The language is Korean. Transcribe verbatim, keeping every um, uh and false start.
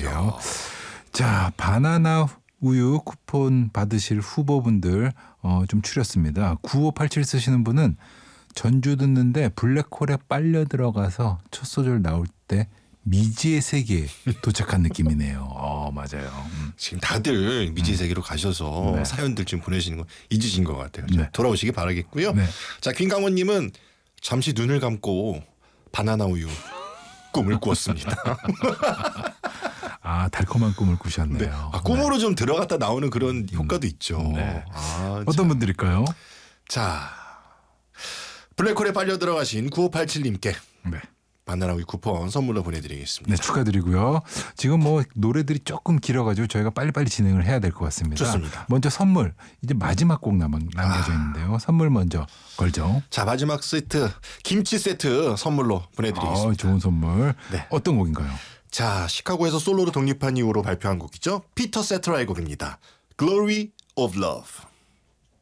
그러게요. 자, 바나나 우유 쿠폰 받으실 후보분들 어, 좀 추렸습니다. 구오팔칠 쓰시는 분은 전주 듣는데 블랙홀에 빨려 들어가서 첫 소절 나올 때 미지의 세계에 도착한 느낌이네요. 어, 맞아요. 음. 지금 다들 미지의 음. 세계로 가셔서 네. 사연들 지금 보내시는 거 잊으신 것 같아요. 네. 돌아오시기 바라겠고요. 네. 자, 김강원님은 잠시 눈을 감고 바나나 우유 꿈을 꾸었습니다. 아, 달콤한 꿈을 꾸셨네요. 네. 아, 꿈으로 네. 좀 들어갔다 나오는 그런 효과도 있죠. 네. 아, 어떤 분들일까요? 자, 블랙홀에 빨려 들어가신 구오팔칠님께 네. 바나나 우유 쿠폰 선물로 보내드리겠습니다. 네, 축하드리고요. 지금 뭐 노래들이 조금 길어가지고 저희가 빨리빨리 진행을 해야 될 것 같습니다. 좋습니다. 먼저 선물, 이제 마지막 곡 남, 남겨져 있는데요. 아. 선물 먼저 걸죠. 자, 마지막 세트 김치 세트 선물로 보내드리겠습니다. 아, 좋은 선물. 네. 어떤 곡인가요? 자, 시카고에서 솔로로 독립한 이후로 발표한 곡이죠. 피터 세트라의 곡입니다. Glory of Love.